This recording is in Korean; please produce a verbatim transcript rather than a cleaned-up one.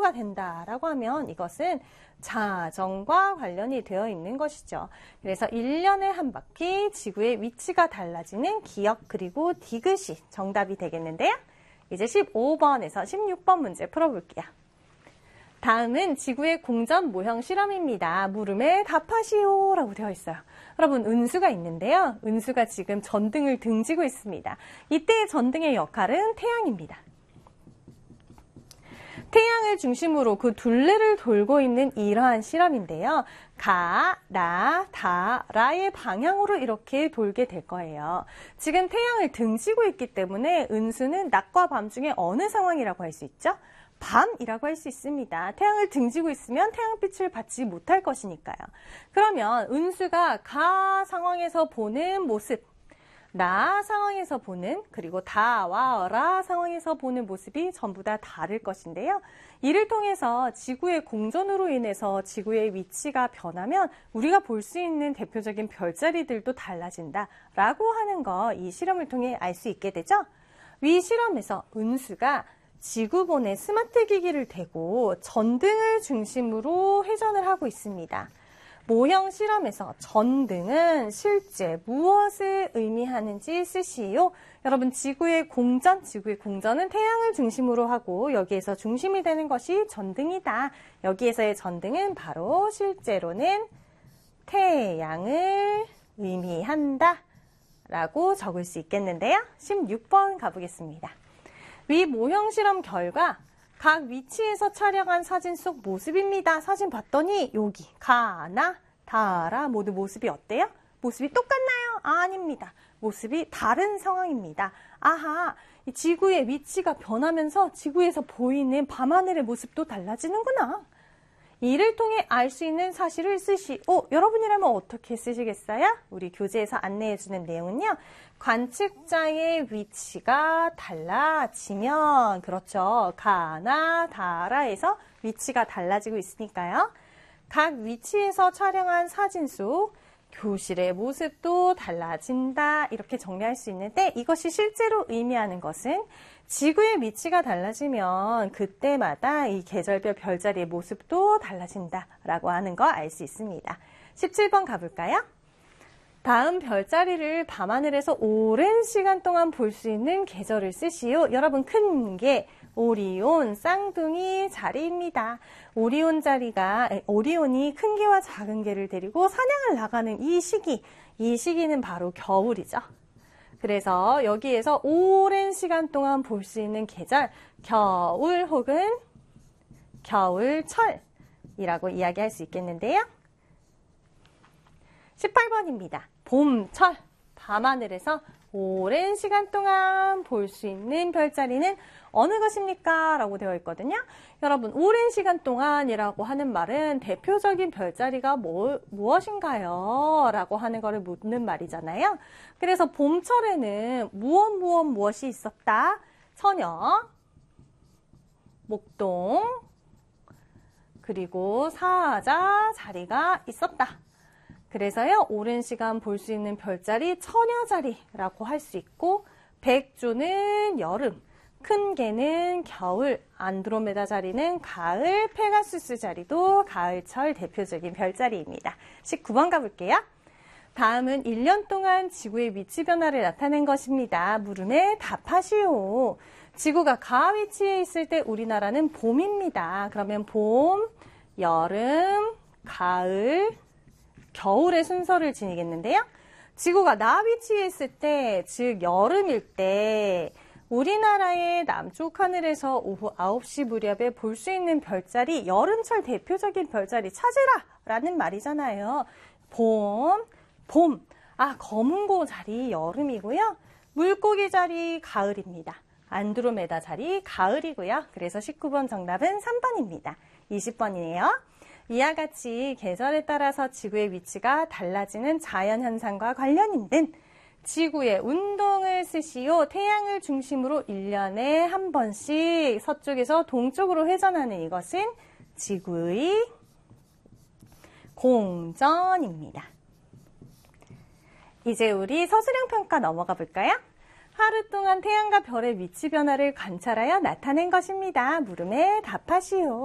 지구가 된다라고 하면 이것은 자전과 관련이 되어 있는 것이죠. 그래서 일 년에 한 바퀴 지구의 위치가 달라지는 기억 그리고 디귿이 정답이 되겠는데요. 이제 십오 번에서 십육 번 문제 풀어볼게요. 다음은 지구의 공전 모형 실험입니다. 물음에 답하시오 라고 되어 있어요. 여러분, 은수가 있는데요. 은수가 지금 전등을 등지고 있습니다. 이때의 전등의 역할은 태양입니다. 태양을 중심으로 그 둘레를 돌고 있는 이러한 실험인데요. 가, 나, 다, 라의 방향으로 이렇게 돌게 될 거예요. 지금 태양을 등지고 있기 때문에 은수는 낮과 밤 중에 어느 상황이라고 할 수 있죠? 밤이라고 할 수 있습니다. 태양을 등지고 있으면 태양빛을 받지 못할 것이니까요. 그러면 은수가 가 상황에서 보는 모습, 나 상황에서 보는, 그리고 다와 라 상황에서 보는 모습이 전부 다 다를 것인데요. 이를 통해서 지구의 공전으로 인해서 지구의 위치가 변하면 우리가 볼 수 있는 대표적인 별자리들도 달라진다라고 하는 거 이 실험을 통해 알 수 있게 되죠. 위 실험에서 은수가 지구본에 스마트 기기를 대고 전등을 중심으로 회전을 하고 있습니다. 모형 실험에서 전등은 실제 무엇을 의미하는지 쓰시오. 여러분, 지구의 공전, 지구의 공전은 태양을 중심으로 하고 여기에서 중심이 되는 것이 전등이다. 여기에서의 전등은 바로 실제로는 태양을 의미한다 라고 적을 수 있겠는데요. 십육 번 가보겠습니다. 위 모형 실험 결과 각 위치에서 촬영한 사진 속 모습입니다. 사진 봤더니 여기 가, 나, 다, 라 모두 모습이 어때요? 모습이 똑같나요? 아, 아닙니다. 모습이 다른 상황입니다. 아하, 이 지구의 위치가 변하면서 지구에서 보이는 밤하늘의 모습도 달라지는구나. 이를 통해 알 수 있는 사실을 쓰시오. 여러분이라면 어떻게 쓰시겠어요? 우리 교재에서 안내해주는 내용은요. 관측자의 위치가 달라지면, 그렇죠. 가나 다라에서 위치가 달라지고 있으니까요. 각 위치에서 촬영한 사진 속 교실의 모습도 달라진다. 이렇게 정리할 수 있는데 이것이 실제로 의미하는 것은 지구의 위치가 달라지면 그때마다 이 계절별 별자리의 모습도 달라진다라고 하는 거 알 수 있습니다. 십칠 번 가볼까요? 다음 별자리를 밤하늘에서 오랜 시간 동안 볼 수 있는 계절을 쓰시오. 여러분, 큰 게 오리온, 쌍둥이 자리입니다. 오리온 자리가, 오리온이 큰 개와 작은 개를 데리고 사냥을 나가는 이 시기, 이 시기는 바로 겨울이죠. 그래서 여기에서 오랜 시간 동안 볼 수 있는 계절, 겨울 혹은 겨울철이라고 이야기할 수 있겠는데요. 십팔 번입니다. 봄철, 밤하늘에서 오랜 시간 동안 볼 수 있는 별자리는 어느 것입니까? 라고 되어 있거든요. 여러분, 오랜 시간 동안이라고 하는 말은 대표적인 별자리가 뭐, 무엇인가요? 라고 하는 거를 묻는 말이잖아요. 그래서 봄철에는 무엇 무엇 무엇이 있었다? 처녀, 목동, 그리고 사자 자리가 있었다. 그래서요, 오랜 시간 볼 수 있는 별자리 처녀자리라고 할 수 있고, 백조는 여름, 큰 개는 겨울, 안드로메다 자리는 가을, 페가수스 자리도 가을철 대표적인 별자리입니다. 십구 번 가볼게요. 다음은 일 년 동안 지구의 위치 변화를 나타낸 것입니다. 물음에 답하시오. 지구가 가 위치에 있을 때 우리나라는 봄입니다. 그러면 봄, 여름, 가을, 겨울의 순서를 지니겠는데요. 지구가 나 위치에 있을 때, 즉 여름일 때 우리나라의 남쪽 하늘에서 오후 아홉 시 무렵에 볼 수 있는 별자리, 여름철 대표적인 별자리 찾으라 라는 말이잖아요. 봄, 봄, 아 검은고 자리 여름이고요. 물고기 자리 가을입니다. 안드로메다 자리 가을이고요. 그래서 십구 번 정답은 삼 번입니다. 이십 번이네요. 이와 같이 계절에 따라서 지구의 위치가 달라지는 자연현상과 관련 있는 지구의 운동을 쓰시오. 태양을 중심으로 일 년에 한 번씩 서쪽에서 동쪽으로 회전하는 이것은 지구의 공전입니다. 이제 우리 서술형 평가 넘어가 볼까요? 하루 동안 태양과 별의 위치 변화를 관찰하여 나타낸 것입니다. 물음에 답하시오.